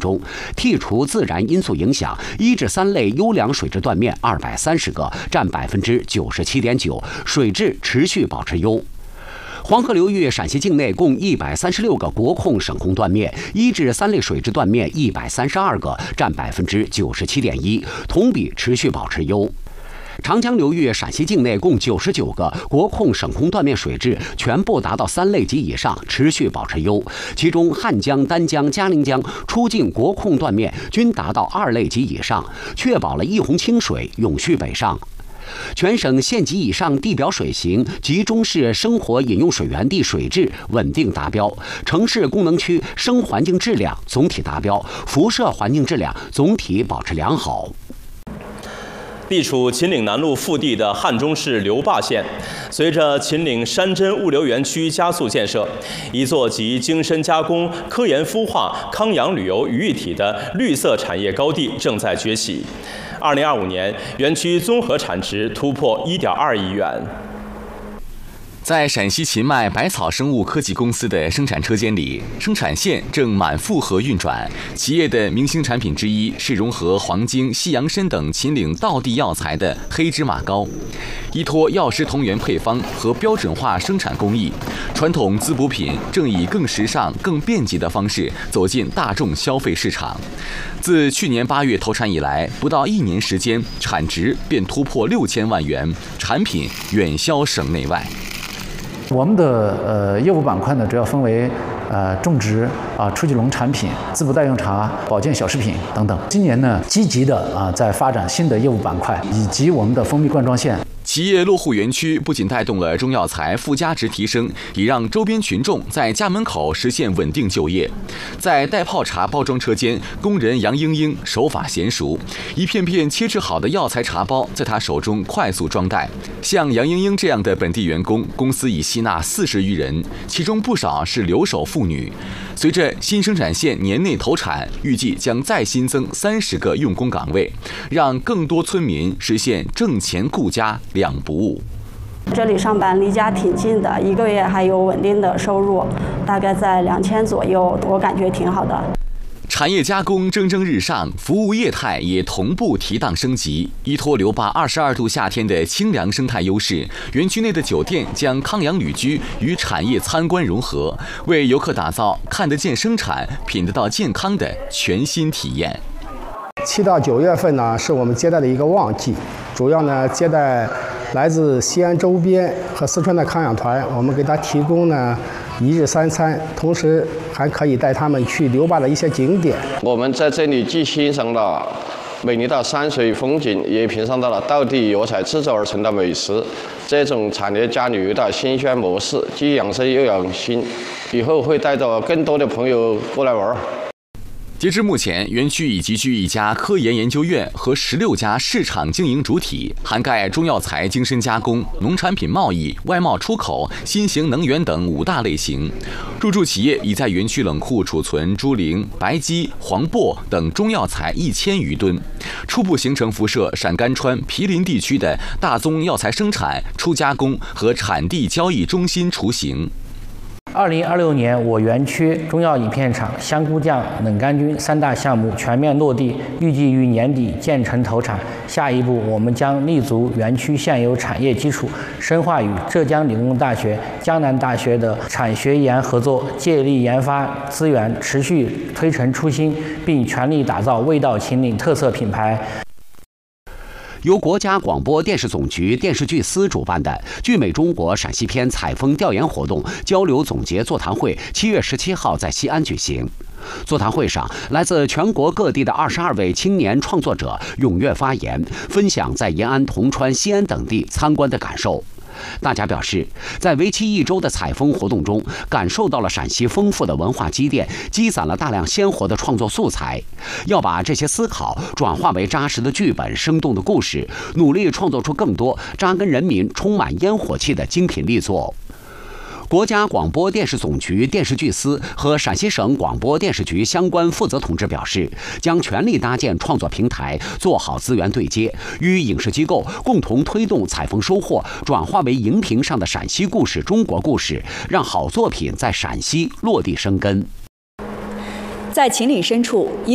中，剔除自然因素影响，1至3类优良水质断面230个，占97.9%，水质持续保持优。黄河流域陕西境内共136个国控省控断面，1至3类水质断面132个，占97.1%，同比持续保持优。长江流域陕西境内共99个国控省控断面水质全部达到3类及以上，持续保持优。其中汉江、丹江、嘉陵江出境国控断面均达到2类及以上，确保了一洪清水永续北上。全省县级以上地表水型及中市生活饮用水源地水质稳定达标，城市功能区生环境质量总体达标，辐射环境质量总体保持良好。 地处秦岭南路腹地的汉中市刘坝县，随着秦岭山珍物流园区加速建设，一座集精深加工、科研孵化、康养旅游于一体的绿色产业高地正在崛起。2025年，园区综合产值突破1.2亿元。 在陕西秦迈百草生物科技公司的生产车间里，生产线正满负荷运转。企业的明星产品之一是融合黄精、西洋参等秦岭道地药材的黑芝麻膏。依托药食同源配方和标准化生产工艺，传统滋补品正以更时尚、更便捷的方式走进大众消费市场。自去年8月投产以来，不到1年时间，产值便突破6000万元，产品远销省内外。 我们的业务板块呢，主要分为种植初级农产品、滋补代用茶、保健小食品等等。今年呢，积极的在发展新的业务板块，以及我们的蜂蜜灌装线。 企业落户园区不仅带动了中药材附加值提升，也让周边群众在家门口实现稳定就业。在代泡茶包装车间，工人杨英英手法娴熟，一片片切制好的药材茶包在她手中快速装袋。像杨英英这样的本地员工，公司已吸纳40余人，其中不少是留守妇女。随着新生产线年内投产，预计将再新增30个用工岗位，让更多村民实现挣钱顾家2不误。 这里上班离家挺近的，1个月还有稳定的收入，大概在2000左右，我感觉挺好的。 产业加工蒸蒸日上，服务业态也同步提档升级。依托刘坝22度夏天的清凉生态优势，园区内的酒店将康养旅居与产业参观融合，为游客打造看得见生产、品得到健康的全新体验。 7到9月份呢，是我们接待的一个旺季，主要呢接待来自西安周边和四川的康养团，我们给他提供呢1日3餐，同时还可以带他们去刘坝的一些景点。 我们在这里既欣赏了美丽的山水风景，也品尝到了道地药材制作而成的美食。这种产业加旅游的新鲜模式，既养生又养心，以后会带着更多的朋友过来玩。 截至目前，园区已集聚1家科研研究院和16家市场经营主体，涵盖中药材精深加工、农产品贸易、外贸出口、新型能源等5大类型。入驻企业已在园区冷库储存猪苓、白鸡、黄柏等中药材1000余吨，初步形成辐射陕甘川、毗邻地区的大宗药材生产、初加工和产地交易中心雏形。 2026年，我园区中药饮片厂、香菇酱、冷杆菌3大项目全面落地，预计于年底建成投产。下一步，我们将立足园区现有产业基础，深化与浙江理工大学、江南大学的产学研合作，借力研发资源，持续推陈出新，并全力打造味道秦岭特色品牌。 由国家广播电视总局电视剧司主办的“聚美中国”陕西篇采风调研活动交流总结座谈会7月17号在西安举行。座谈会上，来自全国各地的22位青年创作者踊跃发言，分享在延安、铜川、西安等地参观的感受。大家表示，在为期1周的采风活动中，感受到了陕西丰富的文化积淀，积攒了大量鲜活的创作素材。要把这些思考转化为扎实的剧本、生动的故事，努力创作出更多扎根人民、充满烟火气的精品力作。国家广播电视总局电视剧司和陕西省广播电视局相关负责同志表示，将全力搭建创作平台，做好资源对接，与影视机构共同推动采风收获转化为荧屏上的陕西故事、中国故事，让好作品在陕西落地生根。 在秦岭深处，一